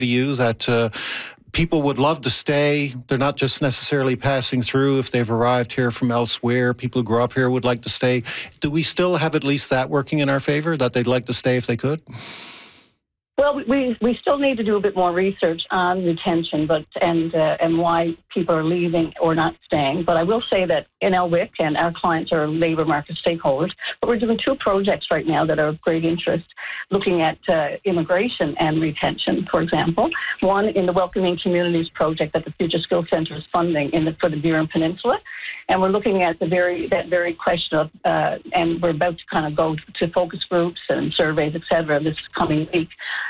you that people would love to stay. They're not just necessarily passing through if they've arrived here from elsewhere. People who grew up here would like to stay. Do we still have at least that working in our favor, that they'd like to stay if they could? Well, we still need to do a bit more research on retention, and why people are leaving or not staying. But I will say that in LWIC and our clients are labour market stakeholders. But we're doing 2 projects right now that are of great interest, looking at immigration and retention, for example. One in the Welcoming Communities project that the Future Skills Centre is funding for the Burin Peninsula, and we're looking at that very question of, and we're about to kind of go to focus groups and surveys, et cetera, this coming week.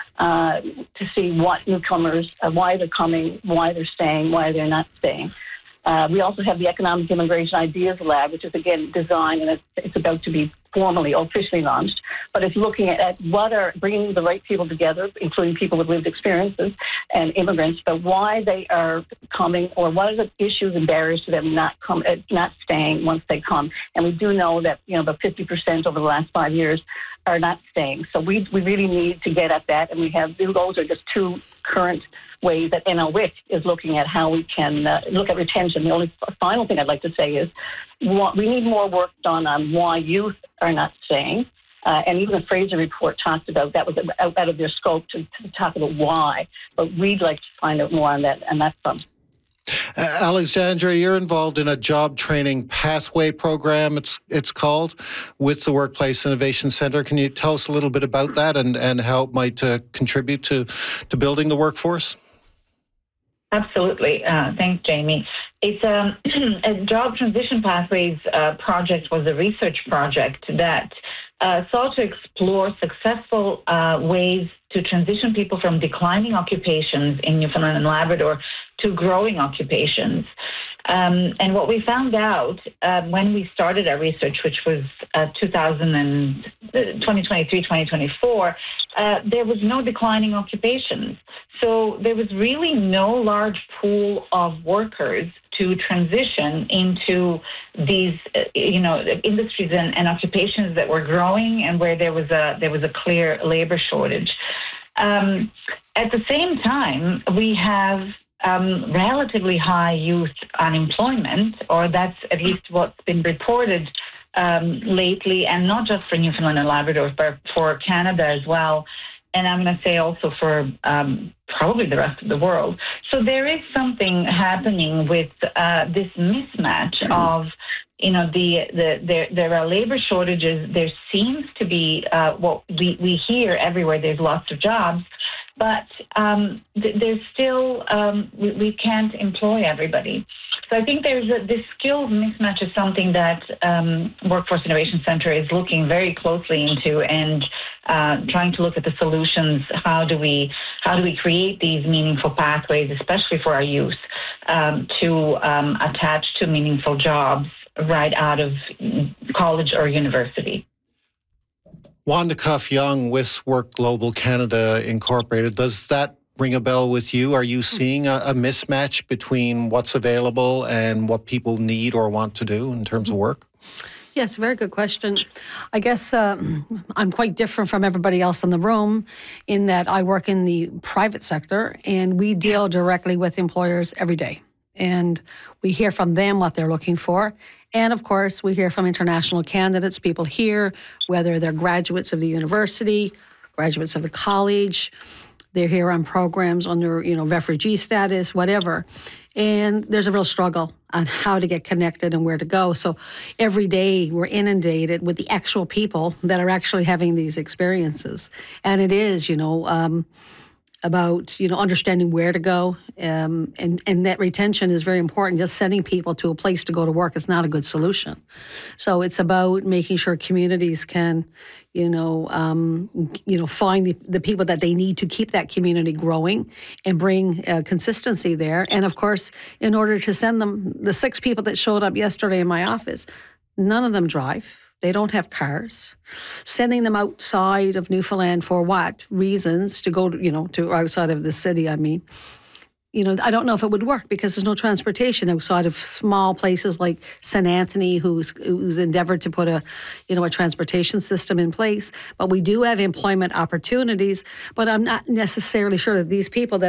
To see what newcomers, why they're coming, why they're staying, why they're not staying. We also have the Economic Immigration Ideas Lab, which is, again, designed, and it's about to be formally, officially launched. But it's looking at what are bringing the right people together, including people with lived experiences and immigrants, but why they are coming, or what are the issues and barriers to them not staying once they come. And we do know that, about 50% over the last 5 years are not staying. So we really need to get at that. And we have, those are just 2 current ways that NLWIC is looking at how we can look at retention. The only final thing I'd like to say is we need more work done on why youth are not staying. And even the Fraser report talked about that was out of their scope to talk about why. But we'd like to find out more on that front. Alexandra, you're involved in a job training pathway program, it's called, with the Workplace Innovation Centre. Can you tell us a little bit about that and how it might contribute to building the workforce? Absolutely. Thanks, Jamie. It's a Job Transition Pathways project was a research project that sought to explore successful ways to transition people from declining occupations in Newfoundland and Labrador to growing occupations. And what we found out when we started our research, which was 2023, 2024, there was no declining occupations. So there was really no large pool of workers to transition into these, industries and occupations that were growing and where there was a clear labor shortage. At the same time, we have relatively high youth unemployment, or that's at least what's been reported lately, and not just for Newfoundland and Labrador, but for Canada as well. And I'm going to say also for probably the rest of the world. So there is something happening with this mismatch of, there are labor shortages. There seems to be what we hear everywhere. There's lots of jobs, but there's still we can't employ everybody. So I think there's this skills mismatch is something that Workforce Innovation Centre is looking very closely into and trying to look at the solutions. How do we create these meaningful pathways, especially for our youth, to attach to meaningful jobs right out of college or university? Wanda Cuff Young with Work Global Canada Incorporated. Does that ring a bell with you? Are you seeing a mismatch between what's available and what people need or want to do in terms of work? Yes, very good question. I guess I'm quite different from everybody else in the room in that I work in the private sector and we deal directly with employers every day. And we hear from them what they're looking for. And of course, we hear from international candidates, people here, whether they're graduates of the university, graduates of the college, they're here on programs under, refugee status, whatever. And there's a real struggle on how to get connected and where to go. So every day we're inundated with the actual people that are actually having these experiences. And it is, about, understanding where to go. And that retention is very important. Just sending people to a place to go to work is not a good solution. So it's about making sure communities can, find the people that they need to keep that community growing and bring consistency there. And of course, in order to send them, the 6 people that showed up yesterday in my office, none of them drive. They don't have cars. Sending them outside of Newfoundland for what reasons to go, to outside of the city, I mean. I don't know if it would work because there's no transportation outside of small places like St. Anthony, who's endeavored to put a transportation system in place. But we do have employment opportunities. But I'm not necessarily sure that these people that